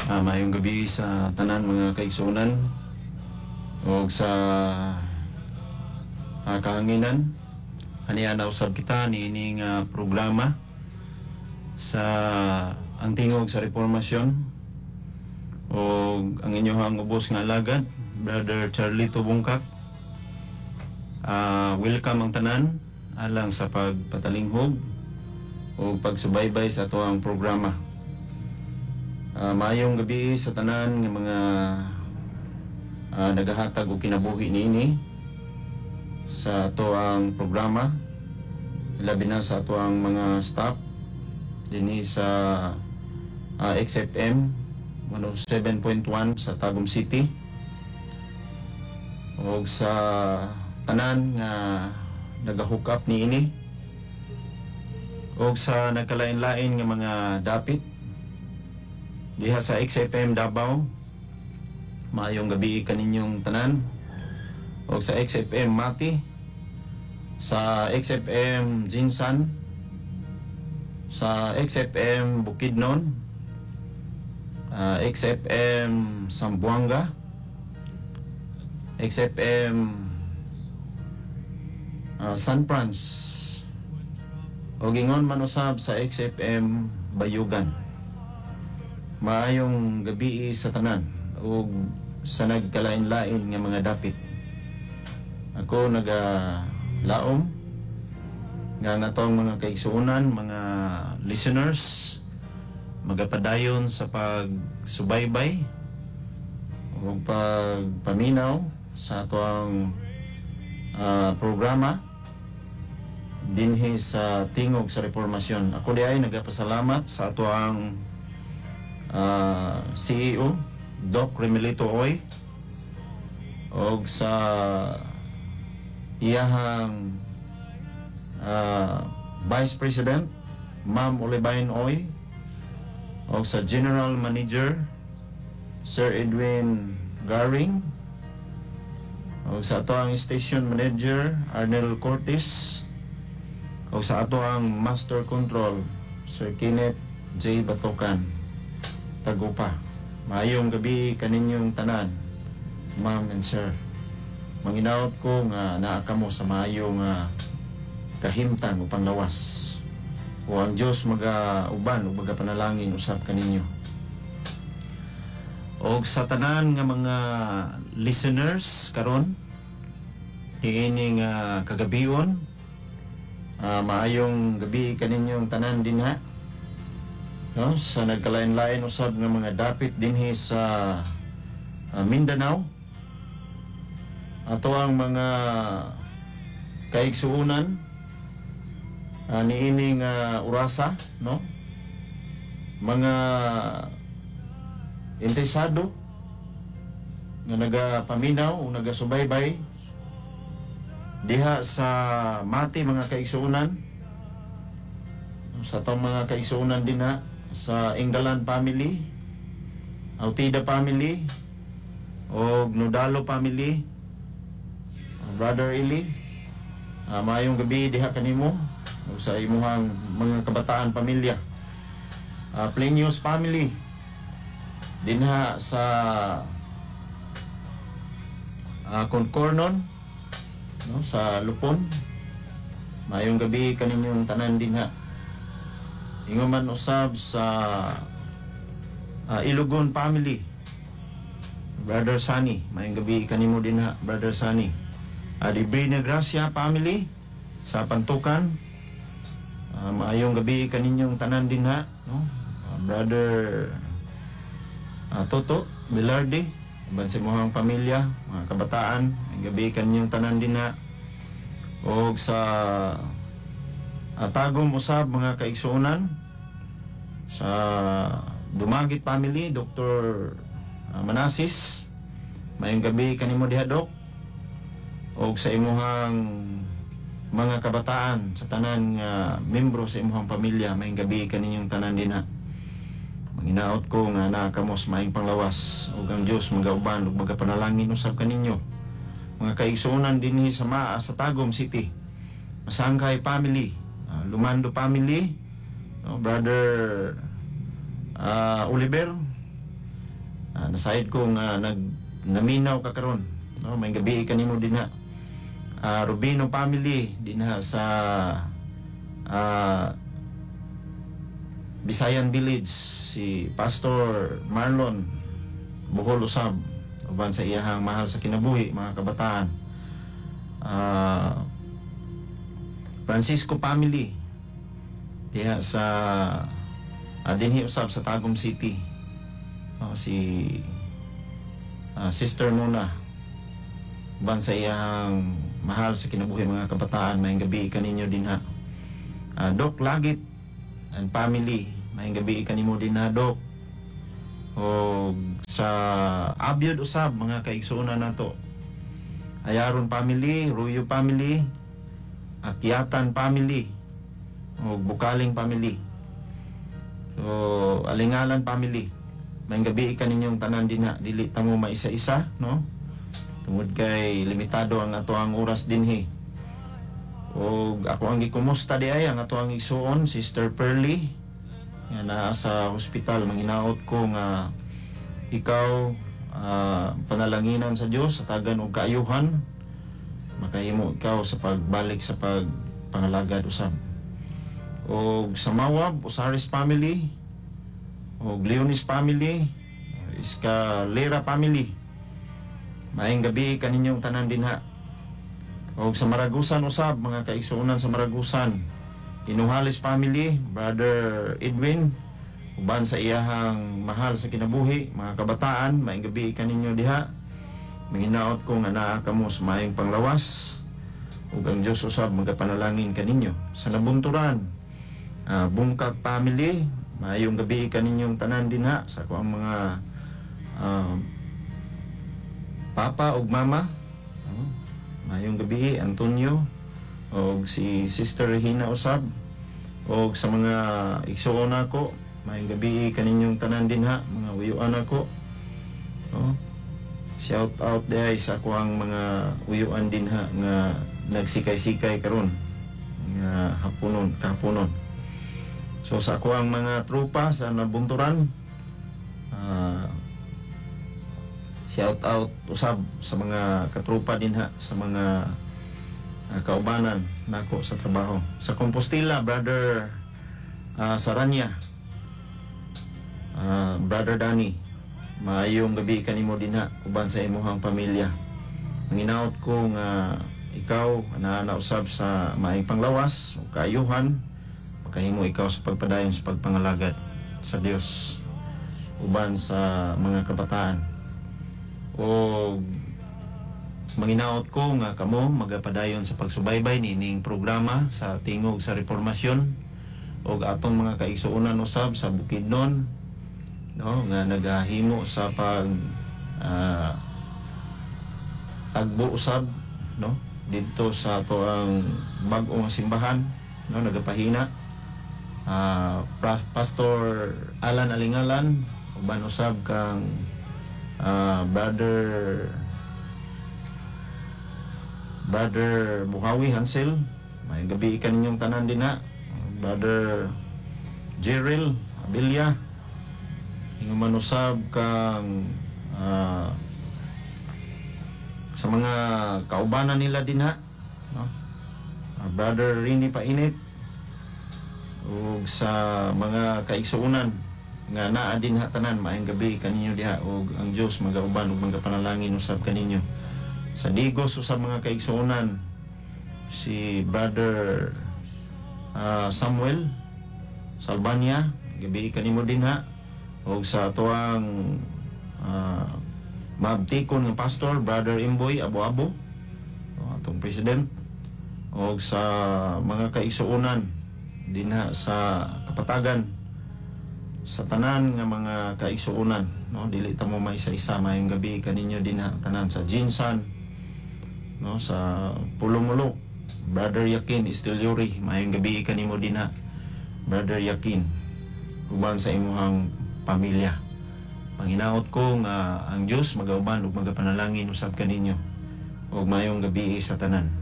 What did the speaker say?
Mayong gabi sa tanan mga kaigsunan o sa kahanginan. Aniya na usab kita niining programa sa ang tingog sa reformasyon o ang inyong ubos nga alagad, Brother Charlie Tubungkak. Welcome ang tanan alang sa pagpatalinghog o pagsubaybay sa atoang programa. Mayong gabi sa tanan ng mga nagahatag o kinabuhi niini sa atoang programa, labi na sa atoang mga staff dinhi sa XFM 107.1 sa Tagum City o sa tanan nga nagahook up niini o sa nagkalain-lain nga mga dapit diha sa XFM Davao. Maayong gabi kaninyong tanan. O sa XFM Mati, sa XFM Jinsan, sa XFM Bukidnon, XFM Sambuanga, XFM San Franz, o gingon man usab sa XFM Bayugan. Maayong gabi sa tanan o sa nagkalain-lain nga mga dapit. Ako nagalaom nga natong mga kaigsuunan, mga listeners, magapadayon sa pagsubaybay o pagpaminaw sa atoang programa dinhi sa tingog sa reformasyon. Ako di ay nagapasalamat sa atoang CEO Doc Remelito Oy og sa iyahang Vice President Ma'am Olivain Oy og sa General Manager Sir Edwin Garing og sa ato ang Station Manager Arnel Cortis og sa ato ang Master Control Sir Kenneth J. Batokan Tagupa. Maayong gabi kaninyong tanan, ma'am and sir. Manginaot ko nga naa kamo sa maayong kahimtang o panglawas. O ang Diyos uban o panalangin usab kaninyo. O sa tanan nga mga listeners karon niining kagabion, maayong gabi kaninyong tanan dinha. No, sa nagkalain-lain usab ng mga dapit dinhi sa Mindanao. Ato ang mga kaigsuunan niining urasa, no? Mga interesado nga nagapaminaw o nagasubaybay diha sa Mati, mga kaigsuunan, sa atong mga kaigsuunan dinha sa Enggalan family, Autida family, o Nodalo family, Brother Eli. Maayong gabi diha kanimo o sa imuhang mga kabataan pamilya. Plenius family dinha sa Concornon, no, sa Lupon. Maayong gabi kaninyong tanan dinha. Inguman usab sa Ilugon family, Brother Sunny. Mayong gabi kanimo din ha, Brother Sunny. Librina Gracia family sa Pantukan. Maayong gabi kaninyong tanan din ha, no? Brother Toto Bilardi, ban sa mohang pamilya, mga kabataan. Mayong gabi kaninyong tanan din ha. O sa Tagum usab mga kaigsuunan, sa Dumagit family, Dr. Manasis. Mayong gabi kanimo diha, Dok. O sa imuhang mga kabataan sa tanan nga membro sa imuhang pamilya, mayong gabi kaninyong tanan din ha. Manginaot ko nga nakamos maayong panglawas ug ang Dios magauban ug magapanalangin usab kaninyo. Mga kaigsuunan dinhi sa sa Tagum City, Masangkay family, Lumando family, no, Brother Oliver, nasayod ko nga naminaw ka karon, no? May gabi kanimo dinha. Rubino family dinha sa Bisayan Village, si Pastor Marlon Bohol usab, uban sa iyahang mahal sa kinabuhi mga kabataan. Francisco family diha sa dinhi usab sa Tagum City, si Sister Mona, uban sa iyang mahal sa kinabuhi mga kabataan. Maayong gabi kaninyo dinha. Doc Lagit and family, maayong gabi kanimo dinha, Doc. O sa Abyod usab mga kaigsuonan nato, Ayaron family, Ruyo family, Akyatan family, o Bukaling family, so Alingalan family, maayong gabi kaninyong tanan dinha. Dili ta mo maisa-isa, no, tungod kay limitado ang ato ang oras dinhi. O ako ang gikumusta di ay ang ato ang igsuon, Sister Pearly, nga naa sa hospital. Manginaot ko nga ikaw panalanginan sa Dios sa tagan og kaayuhan, makahimo ikaw sa pagbalik sa pagpangalagad usab. O sa Mawab, Usaris family, o Leonis family, Escalera family, maayong gabi kaninyong tanan dinha. O sa Maragusan usab mga kaigsuonan sa Maragusan, Inuhalis family, Brother Edwin, uban sa iyahang mahal sa kinabuhi mga kabataan, maayong gabi kaninyo diha. Manginaot ko nga naa kamo sa maayong panglawas, ug ang Dios usab magapanalangin kaninyo. Sa Nabunturan, Bungkag family, maayong gabi kaninyong tanan dinha. Sa ko ang mga papa ug mama, maayong gabi, Antonio, o si Sister Regina usab, o sa mga igsuon nako, maayong gabi kaninyong tanan dinha, mga uyuan nako. Shout out day sa kuang mga uyuan dinha nga nagsikay-sikay karon nga kahaponon. So sa kuang mga tropa sa Nabunturan, shout out usab sa mga katropa dinha, sa mga kaubanan nako sa trabaho. Sa Compostela, Brother Saranya, Brother Danny, maayong gabi kanimo dinha uban sa imong pamilya. Manginaot ko nga ikaw ana usab sa maayong panglawas o kaayuhan, makahimo ikaw sa pagpadayon sa pagpangalagad sa Dios uban sa mga kabataan. O manginaot ko nga kamo magapadayon sa pagsubaybay nining programa sa tingog sa reformasyon o atong mga kaigsuonan usab sa Bukidnon, no, nga nagahimo sa tagbo usab, no, dito sa ato ang bag-ong simbahan, no, nagapahina. Pastor Alan Alingalan uban usab kang Brother Buhawi Hansel, may gabi kaninyong tanan din na. Brother Jeril Abilia, hinguman usab kang sa mga kaubanan nila din ha, no? Brother Rini Painit, ug sa mga kaigsuonan nga naa din ha tanan, maayong gabi kaninyo diha, ug ang Dios magauban ug magapanalangin usab kaninyo. Sa Digos usab mga kaigsuonan, si Brother Samuel Salbania, gabi kanimo din ha, ug sa tuang mabtikon nga pastor Brother Imboy Abo-Abo, atong president, ug sa mga kaigsuonan dinha sa Kapatagan, sa tanan nga mga kaigsuonan, no, dili ta mo maisa-isa, maayong gabi kaninyo dinha tanan. Sa Jinsan, no, sa Pulumulok, Brother Yakin Istilyuri, maayong gabi kanimo dinha, Brother Yakin, uban sa imong pamilya. Panginaot ko nga ang Dios magauban ug magapanalangin usab kaninyo, ug maayong gabi sa tanan.